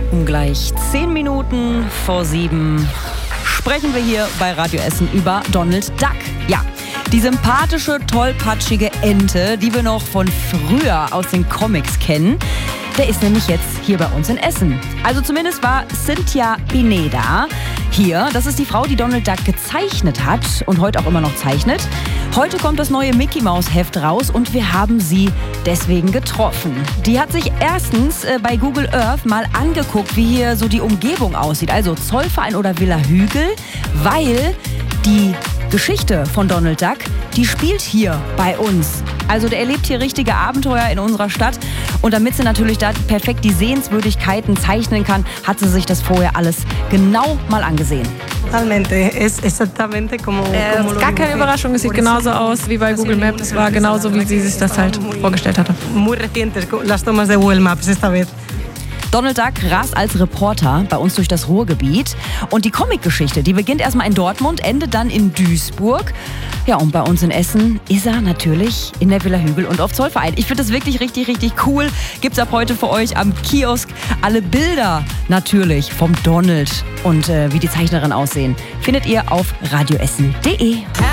Gleich 10 Minuten vor 7 sprechen wir hier bei Radio Essen über Donald Duck. Ja, die sympathische, tollpatschige Ente, die wir noch von früher aus den Comics kennen, der ist nämlich jetzt hier bei uns in Essen. Also zumindest war Cynthia Pineda hier. Das ist die Frau, die Donald Duck gezeichnet hat und heute auch immer noch zeichnet. Heute kommt das neue Mickey Maus Heft raus und wir haben sie deswegen getroffen. Die hat sich erstens bei Google Earth mal angeguckt, wie hier so die Umgebung aussieht. Also Zollverein oder Villa Hügel, weil die Geschichte von Donald Duck, die spielt hier bei uns. Also der erlebt hier richtige Abenteuer in unserer Stadt. Und damit sie natürlich da perfekt die Sehenswürdigkeiten zeichnen kann, hat sie sich das vorher alles genau mal angesehen. Gar keine Überraschung, es sieht genauso aus wie bei Google Maps. Es war genauso, wie sie sich das halt vorgestellt hatte. Donald Duck rast als Reporter bei uns durch das Ruhrgebiet. Und die Comicgeschichte, die beginnt erstmal in Dortmund, endet dann in Duisburg. Ja, und bei uns in Essen ist er natürlich in der Villa Hügel und auf Zollverein. Ich finde das wirklich richtig, richtig cool. Gibt's ab heute für euch am Kiosk alle Bilder natürlich vom Donald und wie die Zeichnerin aussehen. Findet ihr auf radioessen.de.